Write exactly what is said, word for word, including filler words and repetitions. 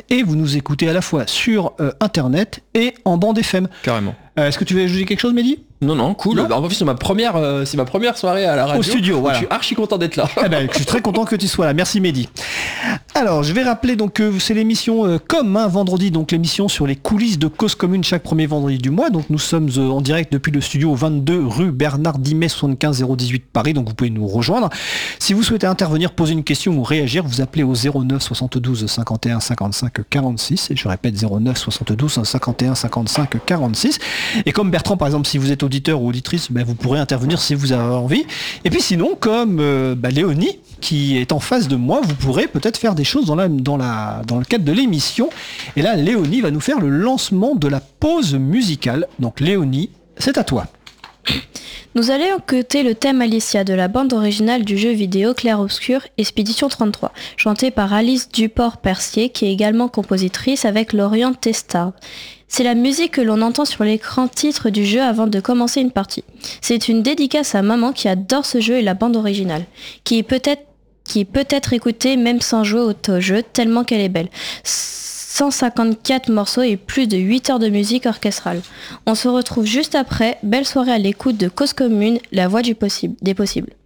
et vous nous écoutez à la fois sur euh, internet et en bande F M. Carrément. Euh, est-ce que tu veux ajouter quelque chose, Mehdi ? Non, non, cool. Non bah, en plus, c'est ma première, euh, c'est ma première soirée à la radio. Au studio, voilà. Je suis archi content d'être là. Eh ben, je suis très content que tu sois là. Merci, Mehdi. Alors, je vais rappeler donc que c'est l'émission euh, Comme un vendredi, donc l'émission sur les coulisses de Cause Commune chaque premier vendredi du mois. Donc, nous sommes euh, en direct depuis le studio vingt-deux rue Bernard Dimet, soixante-quinze zéro dix-huit Paris. Donc, vous pouvez nous rejoindre. Si vous souhaitez intervenir, poser une question ou réagir, vous appelez au zéro neuf soixante-douze cinquante et un cinquante-cinq quarante-six. Et je répète, zéro neuf soixante-douze cinquante et un cinquante-cinq quarante-six. Et comme Bertrand, par exemple, si vous êtes auditeur ou auditrice, ben, vous pourrez intervenir si vous avez envie. Et puis sinon, comme euh, bah, Léonie, qui est en face de moi, vous pourrez peut-être faire des choses dans, la, dans, la, dans le cadre de l'émission. Et là, Léonie va nous faire le lancement de la pause musicale. Donc Léonie, c'est à toi. Nous allons écouter le thème Alicia de la bande originale du jeu vidéo Clair Obscur Expédition trente-trois, chantée par Alice Duport-Percier, qui est également compositrice avec Laurent Testard. C'est la musique que l'on entend sur l'écran titre du jeu avant de commencer une partie. C'est une dédicace à maman qui adore ce jeu et la bande originale, qui peut être, qui peut être écoutée même sans jouer au jeu, tellement qu'elle est belle. cent cinquante-quatre morceaux et plus de huit heures de musique orchestrale. On se retrouve juste après. Belle soirée à l'écoute de Cause Commune, la voix du possible, des possibles.